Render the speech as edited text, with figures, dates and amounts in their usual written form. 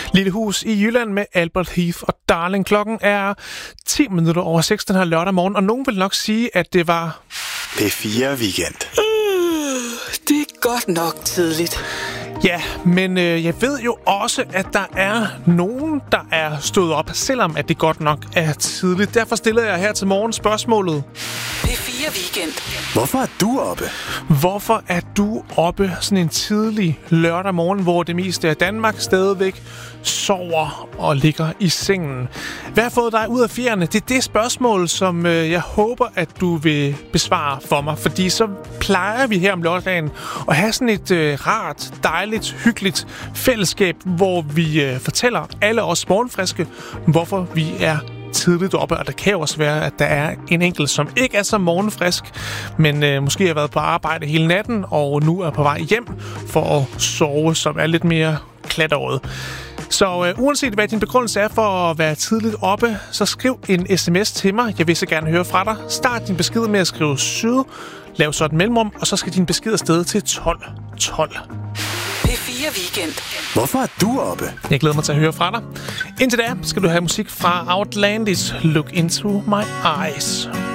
Lille Hus i Jylland med Albert Heath og Darling. Klokken er 10 minutter over 6 den her lørdag morgen, og nogen vil nok sige, at det var P4 Weekend. Det er godt nok tidligt. Ja, men jeg ved jo også, at der er nogen, der er stået op, selvom at det godt nok er tidligt. Derfor stiller jeg her til morgen spørgsmålet. P4 Weekend. Hvorfor er du oppe? Hvorfor er du oppe sådan en tidlig lørdag morgen, hvor det meste af Danmark stadigvæk sover og ligger i sengen? Hvad har fået dig ud af fjerne? Det er det spørgsmål, som jeg håber, at du vil besvare for mig. Fordi så plejer vi her om lørdagen at have sådan et rart, dejligt, hyggeligt fællesskab, hvor vi fortæller alle os morgenfriske, hvorfor vi er tidligt oppe, og der kan jo også være, at der er en enkelt, som ikke er så morgenfrisk, men måske har været på arbejde hele natten, og nu er på vej hjem for at sove, som er lidt mere klatret. Så uanset hvad din begrundelse er for at være tidligt oppe, så skriv en sms til mig. Jeg vil så gerne høre fra dig. Start din besked med at skrive syd, lav så et mellemrum, og så skal din besked afsted til 1212. P4 Weekend. Hvorfor er du oppe? Jeg glæder mig til at høre fra dig. Indtil da skal du have musik fra Outlandish, Look Into My Eyes.